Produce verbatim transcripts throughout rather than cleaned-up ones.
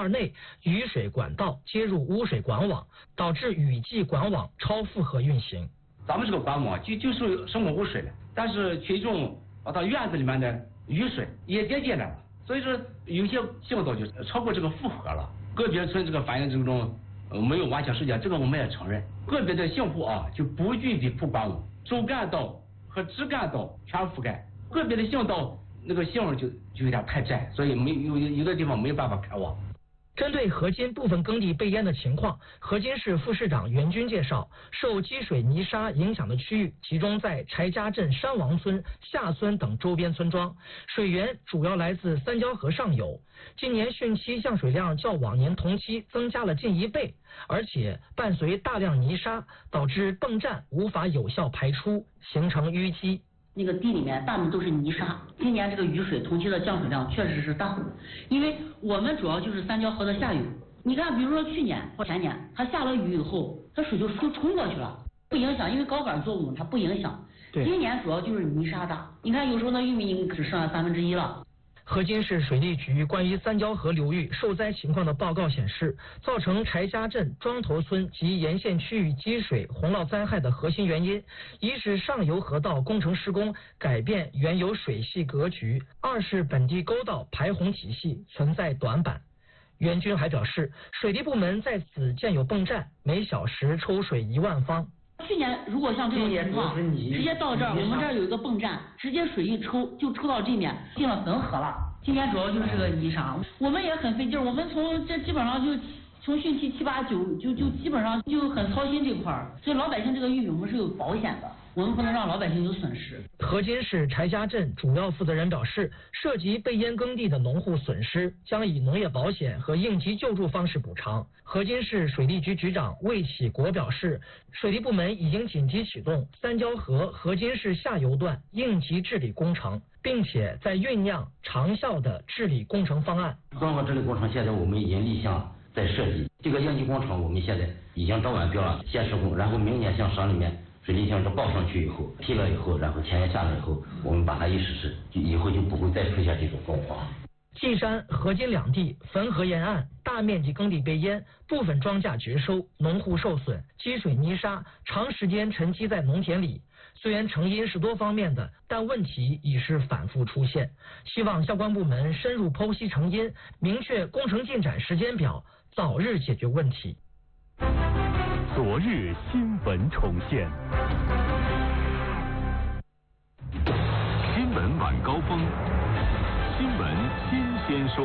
二内雨水管道接入污水管网，导致雨季管网超负荷运行。 咱们这个管网就就是生活污水了，但是群众把到院子里面的雨水也接进来了，所以说有些行动就超过这个负荷了。个别村这个反映这种呃没有完全实践，这个我们也承认。个别的信户啊就不具备铺管网，主干道和支干道全覆盖，个别的信道那个信就就有点太窄，所以没有有的地方没有办法开网。 针对河津部分耕地被淹的情况，河津市副市长袁军介绍，受积水泥沙影响的区域集中在柴家镇山王村、下村等周边村庄，水源主要来自三交河上游。今年汛期降水量较往年同期增加了近一倍，而且伴随大量泥沙，导致泵站无法有效排出，形成淤积。 那个地里面大部分都是泥沙，今年这个雨水同期的降水量确实是大，因为我们主要就是三交河的下游。你看，比如说去年或前年，它下了雨以后，它水就冲冲过去了，不影响，因为高杆作物它不影响。今年主要就是泥沙大，你看有时候那玉米已经只剩下三分之一了。 河津市水利局关于三交河流域受灾情况的报告显示，造成柴家镇、庄头村及沿线区域积水、洪涝灾害的核心原因，一是上游河道工程施工改变原有水系格局，二是本地沟道排洪体系存在短板。袁军还表示，水利部门在此建有泵站，每小时抽水一万方。 去年如果像这种情况，直接到这儿，我们这儿有一个泵站，直接水一抽就抽到这面，进了汾河了。今年主要就是这个泥沙，我们也很费劲儿，我们从这基本上就从汛期七八九就就基本上就很操心这块儿，所以老百姓这个玉米我们是有保险的，我们不能让老百姓有损失。 河津市柴家镇主要负责人表示，涉及被淹耕地的农户损失将以农业保险和应急救助方式补偿。河津市水利局局长魏启国表示，水利部门已经紧急启动三交河河津市下游段应急治理工程，并且在酝酿长效的治理工程方案。 综合治理工程现在我们已经立项在设计，这个应急工程我们现在已经招完标了，先施工，然后明年向省里面水利厅都报上去以后，批了以后，然后钱也下来以后，我们把它一实施，就以后就不会再出现这种状况。 稷山、河津两地汾河沿岸大面积耕地被淹，部分庄稼绝收，农户受损，积水泥沙长时间沉积在农田里。虽然成因是多方面的，但问题已是反复出现。希望相关部门深入剖析成因，明确工程进展时间表，早日解决问题。 昨日新闻重现，新闻晚高峰，新闻新鲜说。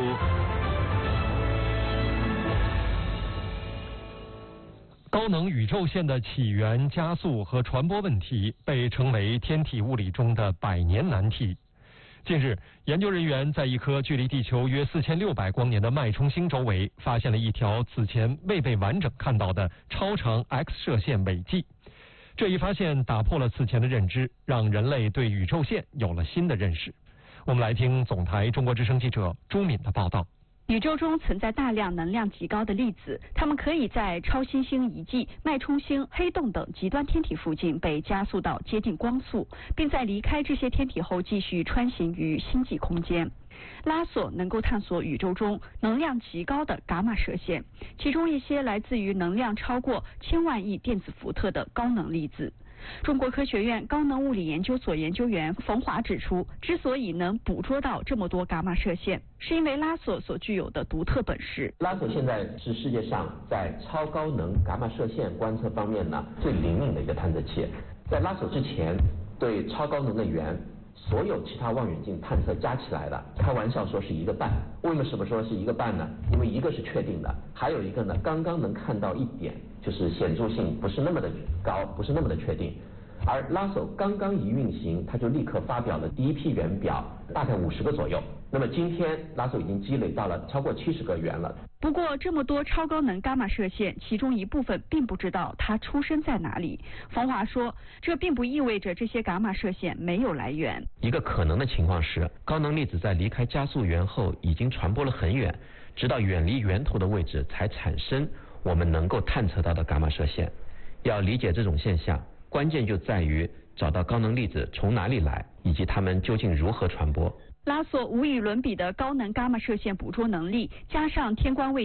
高能宇宙线的起源、加速和传播问题被称为天体物理中的百年难题。近日，研究人员在一颗距离地球约四千六百光年的脉冲星周围发现了一条此前未被完整看到的超长 X 射线尾迹。这一发现打破了此前的认知，让人类对宇宙线有了新的认识。我们来听总台中国之声记者朱敏的报道。 宇宙中存在大量能量极高的粒子，它们可以在超新星遗迹、脉冲星、黑洞等极端天体附近被加速到接近光速，并在离开这些天体后继续穿行于星际空间。拉索能够探索宇宙中能量极高的伽马射线，其中一些来自于能量超过千万亿电子伏特的高能粒子。中国科学院高能物理研究所研究员冯华指出，之所以能捕捉到这么多伽马射线，是因为拉索所具有的独特本事。 拉索现在是世界上在超高能伽马射线观测方面呢最灵敏的一个探测器。在拉索之前，对超高能的源所有其他望远镜探测加起来的，开玩笑说是一个半。为什么说是一个半呢？因为一个是确定的，还有一个呢刚刚能看到一点，就是显著性不是那么的高，不是那么的确定。而拉索刚刚一运行，它就立刻发表了第一批源表，大概五十个左右。那么今天拉索已经积累到了超过七十个源了。 不过这么多超高能伽马射线，其中一部分并不知道它出生在哪里。冯华说，这并不意味着这些伽马射线没有来源。 一个可能的情况是，高能粒子在离开加速源后已经传播了很远，直到远离源头的位置才产生我们能够探测到的伽马射线。要理解这种现象，关键就在于找到高能粒子从哪里来，以及它们究竟如何传播。 拉索无与伦比的高能伽马射线捕捉能力，加上天官卫